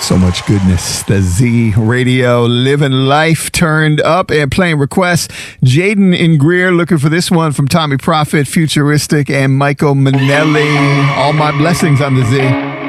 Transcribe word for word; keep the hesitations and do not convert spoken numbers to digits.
So much goodness. The Z Radio, living life turned up and playing requests. Jaden in Greer looking for this one from Tommy Prophet, Futuristic, and Michael Manelli. All my blessings on the Z.